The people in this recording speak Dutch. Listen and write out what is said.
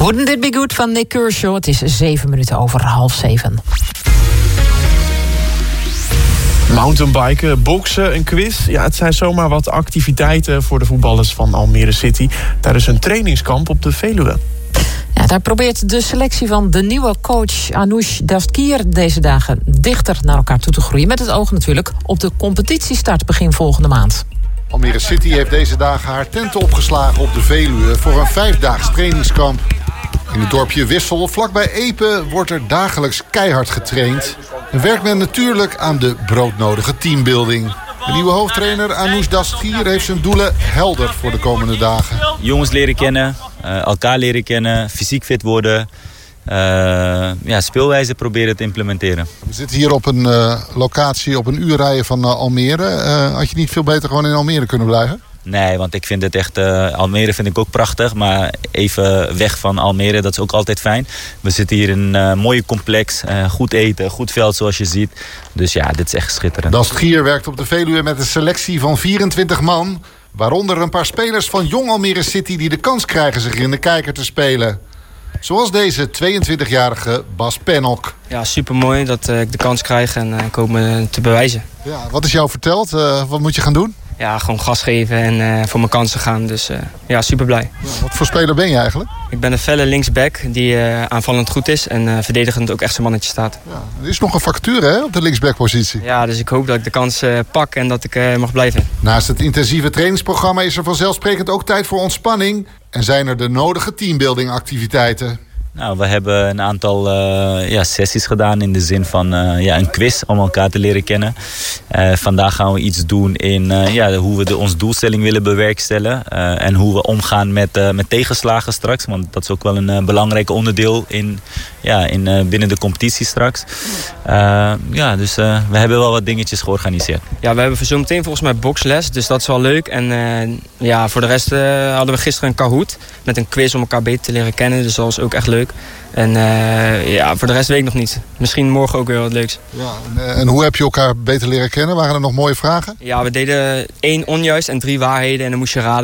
Wouldn't it be good van Nick Kershaw. Het is 7 minuten over 6:30. Mountainbiken, boksen, een quiz. Ja, het zijn zomaar wat activiteiten voor de voetballers van Almere City tijdens een trainingskamp op de Veluwe. Ja, daar probeert de selectie van de nieuwe coach Anoush Dastgir deze dagen dichter naar elkaar toe te groeien. Met het oog natuurlijk op de competitiestart begin volgende maand. Almere City heeft deze dagen haar tenten opgeslagen op de Veluwe voor een 5-daags trainingskamp. In het dorpje Wissel, vlakbij Epe, wordt er dagelijks keihard getraind. En werkt men natuurlijk aan de broodnodige teambuilding. De nieuwe hoofdtrainer Anoush Dastgir heeft zijn doelen helder voor de komende dagen. Jongens leren kennen, elkaar leren kennen, fysiek fit worden. Speelwijze proberen te implementeren. We zitten hier op een locatie op een uur rijden van Almere. Had je niet veel beter gewoon in Almere kunnen blijven? Nee, want ik vind het echt... Almere vind ik ook prachtig, maar even weg van Almere, dat is ook altijd fijn. We zitten hier in een mooie complex, goed eten, goed veld zoals je ziet. Dus ja, dit is echt schitterend. Dastgir werkt op de Veluwe met een selectie van 24 man. Waaronder een paar spelers van Jong Almere City die de kans krijgen zich in de kijker te spelen. Zoals deze 22-jarige Bas Pennock. Ja, supermooi dat ik de kans krijg en ik hoop me te bewijzen. Ja, wat is jou verteld? Wat moet je gaan doen? Ja, gewoon gas geven en voor mijn kansen gaan. Dus super blij. Ja, wat voor speler ben je eigenlijk? Ik ben een felle linksback die aanvallend goed is en verdedigend ook echt zijn mannetje staat. Ja, er is nog een vacature hè, op de linksbackpositie. Ja, dus ik hoop dat ik de kans pak en dat ik mag blijven. Naast het intensieve trainingsprogramma is er vanzelfsprekend ook tijd voor ontspanning. En zijn er de nodige teambuilding activiteiten. Nou, we hebben een aantal sessies gedaan in de zin van een quiz om elkaar te leren kennen. Vandaag gaan we iets doen in hoe we onze doelstelling willen bewerkstelligen. En hoe we omgaan met tegenslagen straks. Want dat is ook wel een belangrijk onderdeel binnen de competitie straks. Dus we hebben wel wat dingetjes georganiseerd. Ja, we hebben zo meteen volgens mij boksles, dus dat is wel leuk. En voor de rest hadden we gisteren een Kahoot met een quiz om elkaar beter te leren kennen. Dus dat was ook echt leuk. En voor de rest weet ik nog niet. Misschien morgen ook weer wat leuks. Ja, en hoe heb je elkaar beter leren kennen? Waren er nog mooie vragen? Ja, we deden 1 onjuist en 3 waarheden en dan moest je raden